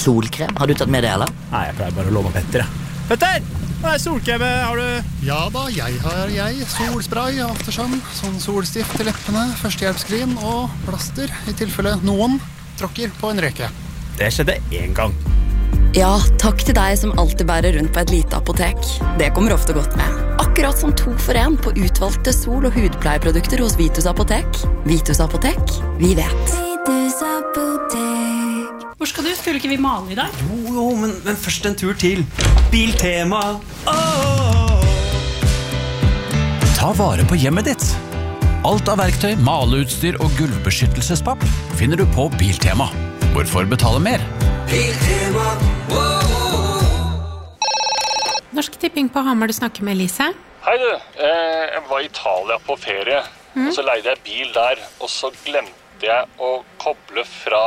solkrem. Har du tatt med det, eller? Nei, jeg pleier bare å love Petter. Petter! Hva solkrem har du? Ja da, jeg har solspray, aftersun, sånn solstift til leppene, førstehjelpskrim og plaster i tilfelle noen tråkker på en reke. Det skjedde en gang. Ja, takk til deg som alltid bærer rundt på et lite apotek. Det kommer ofte godt med. Akkurat som 2 for 1 på utvalgte sol- og hudpleieprodukter hos Vitus Apotek. Vitus Apotek, vi vet. Vitus Apotek. Hvor skal du? Skulle ikke vi male i dag? Jo, men først en tur til Biltema. Ta vare på hjemmet ditt. Alt av verktøy, maleutstyr og gulvbeskyttelsespapp finner du på Biltema. Hvorfor betale mer? Biltema. Norsk Tipping på Hamar, du snakker med Elise. Hei du, jeg var i Italia på ferie, og så leide jeg bil der, og så glemte jeg å koble fra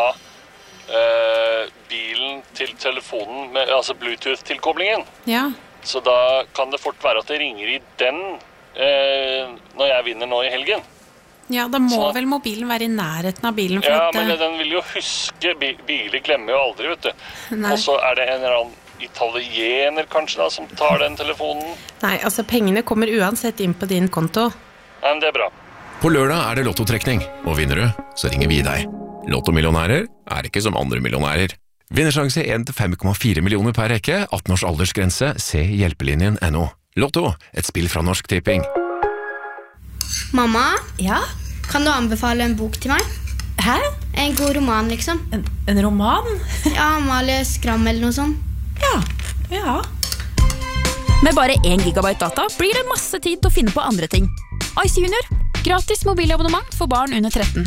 bilen til telefonen, altså Bluetooth-tilkoblingen. Ja. Så da kan det fort være at det ringer i den når jeg vinner nå i helgen. Ja, da må vel mobilen være i nærheten av bilen. For Ja, at, men den vil jo huske, biler glemmer jo aldri, vet du. Nei. Og så er det en eller annen italiener kanskje da, som tar den telefonen. Nei, altså pengene kommer uansett inn på din konto. Nei, men det er bra. På lørdag er det lottotrekning, og vinner du, så ringer vi deg. Lottomillionærer er ikke som andre millionærer. Vinnersjanse 1-5,4 millioner per rekke, 18 års aldersgrense, se hjelpelinjen.no. Lotto, et spill fra Norsk Tipping. Mamma, Ja? kan du anbefale en bok til meg? Hæ? En god roman, liksom. En roman? Ja, Amalie Skram eller noe sånt. Ja. Med bare 1 gigabyte data blir det masse tid til å finne på andre ting. Ice Junior, gratis mobilabonnement for barn under 13.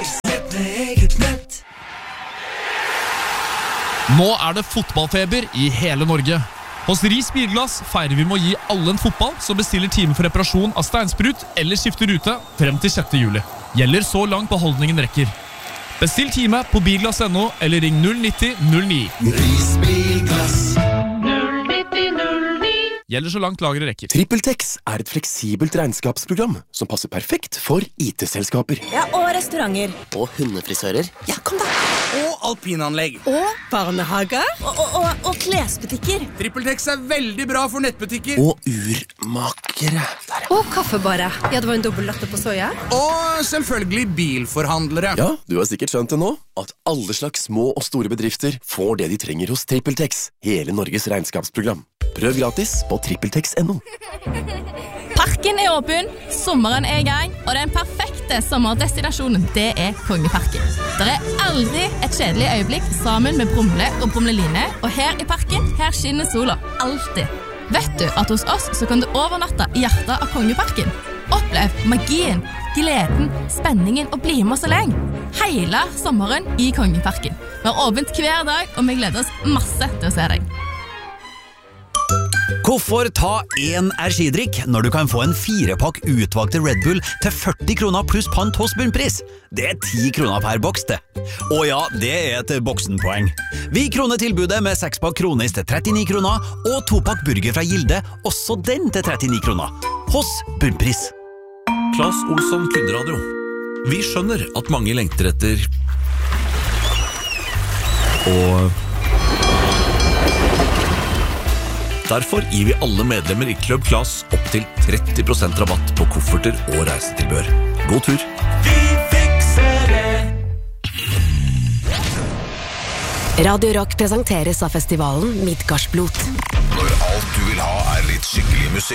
Nå er det fotballfeber i hele Norge. Hos Ris Bilglass feirer vi med å gi alle en fotball som bestiller time for reparasjon av steinsprut eller skifter rute frem til 6. juli. Gjelder så langt beholdningen rekker. Bestill time på bilglass.no eller ring 090 09. Ris Bilglass. Gjelder så langt lageret rekker. TrippelTex er et fleksibelt regnskapsprogram som passer perfekt for IT-selskaper. Ja, og restauranter. Og hundefrisører. Ja, kom da. Og alpinanlegg. Og barnehager. Og klesbutikker. TrippelTex er veldig bra for nettbutikker. Og urmakere. Og kaffebarer. Ja, det var en dobbelt latte på soja. Og selvfølgelig bilforhandlere. Ja, du har sikkert skjønt det nå, at alle slags små og store bedrifter får det de trenger hos TrippelTex, hele Norges regnskapsprogram. Prøv gratis på trippeltex.no. Parken er åpen, sommeren er i gang, og den perfekte sommerdestinasjonen, det er Kongeparken. Det er aldri et kjedelig øyeblikk sammen med Brumle og Brumleline, og her i parken, her skinner sola alltid. Vet du at hos oss så kan du overnatte i hjertet av Kongeparken? Opplev magien, gleden, spenningen og bli med oss så lenge. Hele sommeren i Kongeparken. Vi har åpent hver dag, og vi gleder oss masse til å se deg. Hvorfor ta en energidrikk når du kan få en 4-pakk utvalgte Red Bull til 40 kroner pluss pant hos bunnpris? Det er 10 kroner per boks, det. Og ja, det er et boksenpoeng. Vi kroner tilbudet med 6-pakk Kronis til 39 kroner, og 2-pakk burger fra Gilde, også den til 39 kroner. Hos bunnpris. Claes Olsson Kundradio. Vi skjønner at mange lengter etter Derfor gir vi alle medlemmer i Club Claes opp til 30% rabatt på kofferter og reisetilbør. God tur! Vi fikser det! Radio Rock presenteres av festivalen Midgardsblot. Når alt du vil ha er litt skikkelig musikk.